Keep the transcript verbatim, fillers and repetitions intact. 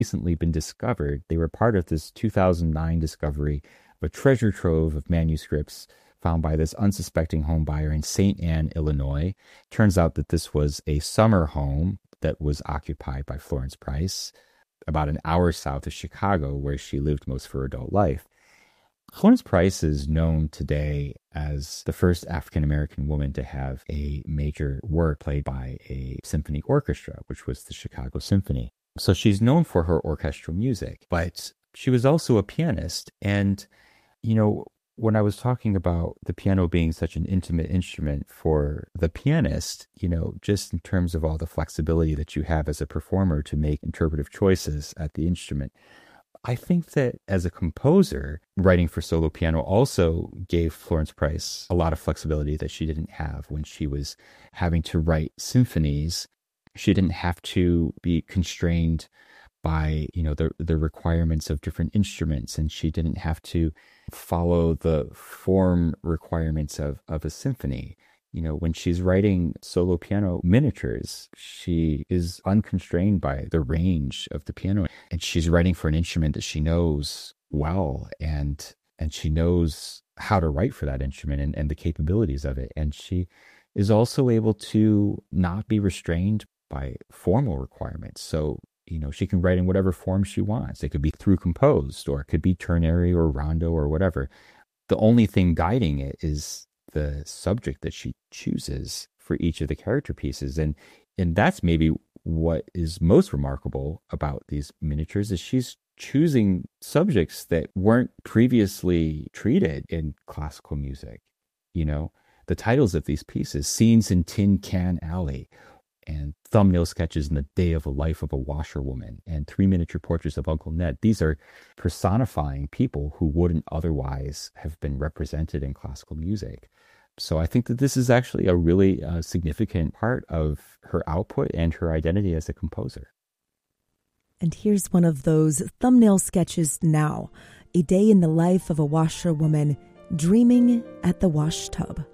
recently been discovered. They were part of this two thousand nine discovery of a treasure trove of manuscripts found by this unsuspecting home buyer in Saint Anne, Illinois. Turns out that this was a summer home that was occupied by Florence Price, about an hour south of Chicago, where she lived most of her adult life. Florence Price is known today as the first African-American woman to have a major work played by a symphony orchestra, which was the Chicago Symphony. So she's known for her orchestral music, but she was also a pianist. And, you know, when I was talking about the piano being such an intimate instrument for the pianist, you know, just in terms of all the flexibility that you have as a performer to make interpretive choices at the instrument, I think that as a composer, writing for solo piano also gave Florence Price a lot of flexibility that she didn't have when she was having to write symphonies. She didn't have to be constrained by, you know, the the requirements of different instruments, and she didn't have to follow the form requirements of, of a symphony. You know, when she's writing solo piano miniatures, she is unconstrained by the range of the piano. And she's writing for an instrument that she knows well, and and she knows how to write for that instrument and, and the capabilities of it. And she is also able to not be restrained by formal requirements. So, you know, she can write in whatever form she wants. It could be through composed, or it could be ternary or rondo or whatever. The only thing guiding it is the subject that she chooses for each of the character pieces. And and that's maybe what is most remarkable about these miniatures, is she's choosing subjects that weren't previously treated in classical music. You know, the titles of these pieces, Scenes in Tin Can Alley, and Thumbnail Sketches in the Day of a Life of a Washerwoman, and Three Miniature Portraits of Uncle Ned. These are personifying people who wouldn't otherwise have been represented in classical music. So I think that this is actually a really uh, significant part of her output and her identity as a composer. And here's one of those thumbnail sketches now. A day in the life of a washerwoman dreaming at the washtub.